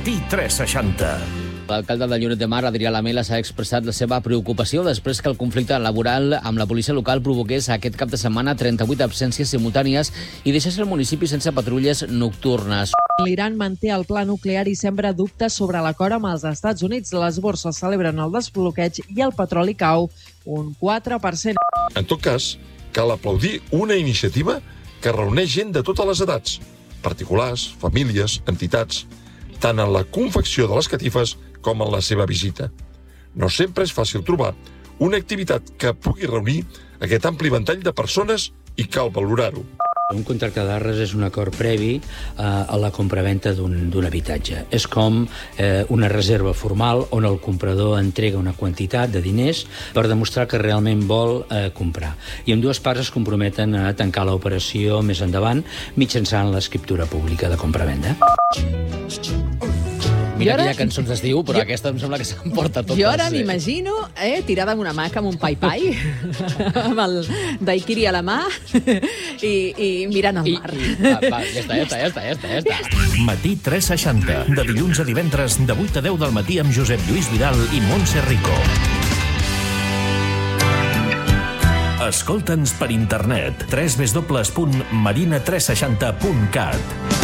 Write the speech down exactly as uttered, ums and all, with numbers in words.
Matí tres seixanta. L'alcalde de Lloret de Mar, Adrià Lamela, s'ha expressat la seva preocupació després que el conflicte laboral amb la policia local provoqués aquest cap de setmana trenta-vuit absències simultànies i deixés el municipi sense patrulles nocturnes. L'Iran manté el pla nuclear i sembra dubtes sobre l'acord amb els Estats Units. Les borses celebren el desbloqueig i el petroli cau un quatre per cent. En tot cas, cal aplaudir una iniciativa que reuneix gent de totes les edats, particulars, famílies, entitats, tant en la confecció de les catifes com en la seva visita. No sempre és fàcil trobar una activitat que pugui reunir aquest ampli ventall de persones i cal valorar-ho. Un contracte d'arres és un acord previ eh, a la compraventa d'un habitatge. És com eh, una reserva formal on el comprador entrega una quantitat de diners per demostrar que realment vol eh, comprar. I amb dues parts es comprometen a tancar l'operació més endavant mitjançant l'escriptura pública de compravenda. Mira que hi ha cançons d'estiu, però jo... aquesta em sembla que s'emporta totes. Jo ara m'imagino eh, tirada amb una maca, amb un pai-pai, amb el daiquiri a la mà i, i mirant al mar. I, i, va, va, ja està, ja està, ja està, ja està, ja està. Matí tres seixanta, de dilluns a divendres, de vuit a deu del matí amb Josep Lluís Vidal i Montse Rico. Escolta'ns per internet, w w w punt marina tres seixanta punt cat.